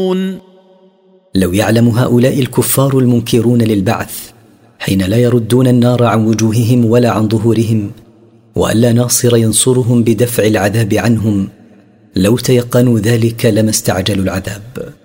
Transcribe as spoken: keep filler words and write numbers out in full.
لو يعلم هؤلاء الكفار المنكرون للبعث حين لا يردون النار عن وجوههم ولا عن ظهورهم وألا ناصر ينصرهم بدفع العذاب عنهم، لو تيقنوا ذلك لما استعجلوا العذاب.